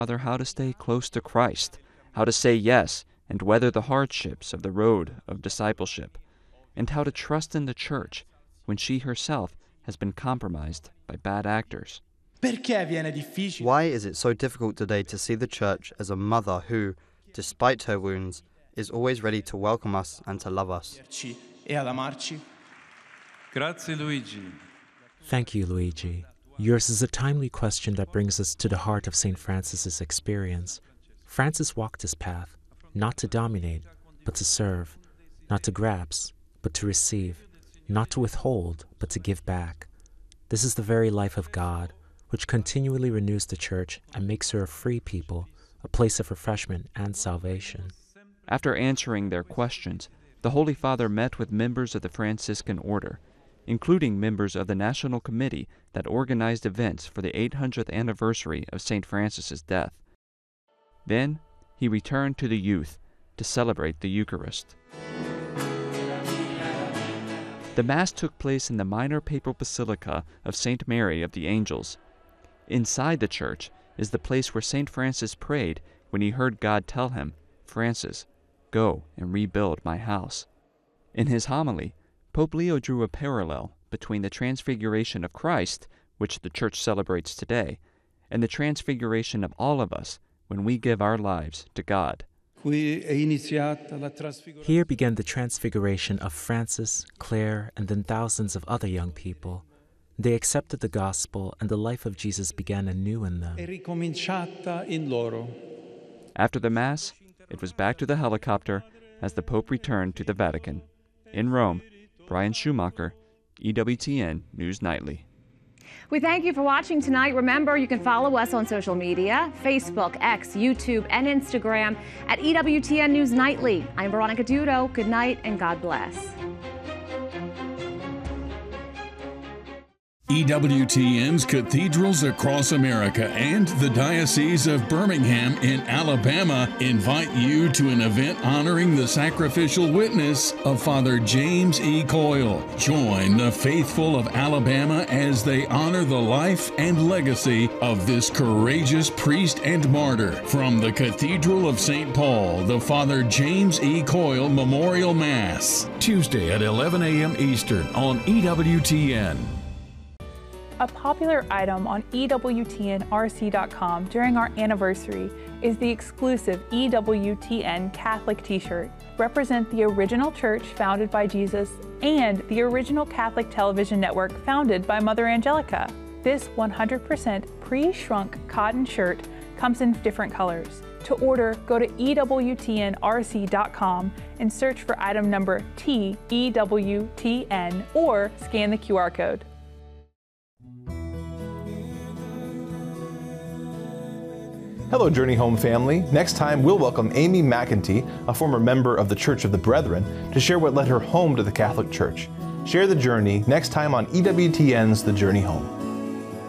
Father how to stay close to Christ, how to say yes and weather the hardships of the road of discipleship, and how to trust in the church when she herself has been compromised by bad actors. Why is it so difficult today to see the church as a mother who, despite her wounds, is always ready to welcome us and to love us? Grazie, Luigi. Thank you, Luigi. Yours is a timely question that brings us to the heart of St. Francis's experience. Francis walked his path, not to dominate, but to serve, not to grasp, but to receive, not to withhold, but to give back. This is the very life of God, which continually renews the church and makes her a free people, a place of refreshment and salvation. After answering their questions, the Holy Father met with members of the Franciscan order, including members of the National Committee that organized events for the 800th anniversary of St. Francis's death. Then he returned to the youth to celebrate the Eucharist. The Mass took place in the minor papal basilica of St. Mary of the Angels. Inside the church is the place where St. Francis prayed when he heard God tell him, "Francis, go and rebuild my house." In his homily, Pope Leo drew a parallel between the Transfiguration of Christ, which the Church celebrates today, and the Transfiguration of all of us when we give our lives to God. Here began the transfiguration of Francis, Claire, and then thousands of other young people. They accepted the gospel, and the life of Jesus began anew in them. After the Mass, it was back to the helicopter as the Pope returned to the Vatican. In Rome, Brian Schumacher, EWTN News Nightly. We thank you for watching tonight. Remember, you can follow us on social media, Facebook, X, YouTube, and Instagram at EWTN News Nightly. I'm Veronica Dudo. Good night and God bless. EWTN's cathedrals across America and the Diocese of Birmingham in Alabama invite you to an event honoring the sacrificial witness of Father James E. Coyle. Join the faithful of Alabama as they honor the life and legacy of this courageous priest and martyr. From the Cathedral of St. Paul, the Father James E. Coyle Memorial Mass, Tuesday at 11 a.m. Eastern on EWTN. A popular item on EWTNRC.com during our anniversary is the exclusive EWTN Catholic t-shirt. Represent the original church founded by Jesus and the original Catholic television network founded by Mother Angelica. This 100% pre-shrunk cotton shirt comes in different colors. To order, go to EWTNRC.com and search for item number TEWTN or scan the QR code. Hello, Journey Home family. Next time, we'll welcome Amy McEntee, a former member of the Church of the Brethren, to share what led her home to the Catholic Church. Share the journey next time on EWTN's The Journey Home.